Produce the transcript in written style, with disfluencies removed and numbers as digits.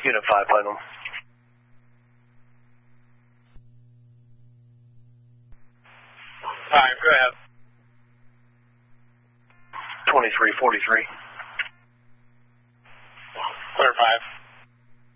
Unit 5, final. Alright, go ahead. 2343. Clear 5.